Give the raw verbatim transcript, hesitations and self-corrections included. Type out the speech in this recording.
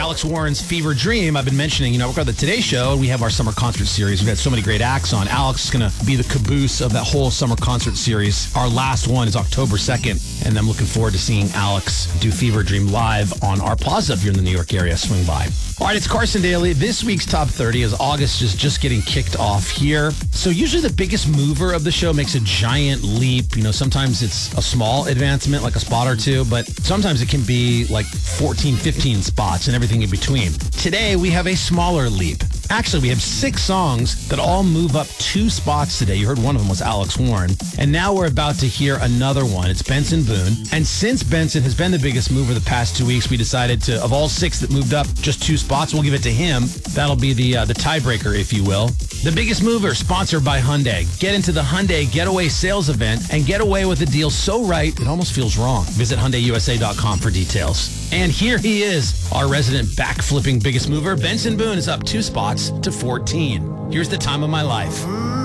Alex Warren's Fever Dream. I've been mentioning, you know, we've got the Today Show, and we have our summer concert series. We've had so many great acts on. Alex is going to be the caboose of that whole summer concert series. Our last one is October second, and I'm looking forward to seeing Alex do Fever Dream live on our plaza if you're in the New York area. Swing by. All right, it's Carson Daly. This week's Top thirty is August is just getting kicked off here. So usually the biggest mover of the show makes a giant leap. You know, sometimes it's a small advancement, like a spot or two, but sometimes it can be like fourteen, fifteen spots and everything in between. Today, we have a smaller leap. Actually, we have six songs that all move up two spots today. You heard one of them was Alex Warren. And now we're about to hear another one. It's Benson Boone. And since Benson has been the biggest mover the past two weeks, we decided to, of all six that moved up just two spots, we'll give it to him. That'll be the uh, the tiebreaker, if you will. The Biggest Mover, sponsored by Hyundai. Get into the Hyundai Getaway Sales Event and get away with a deal so right, it almost feels wrong. Visit Hyundai U S A dot com for details. And here he is, our resident backflipping Biggest Mover. Benson Boone is up two spots to fourteen. Here's The Time of My Life.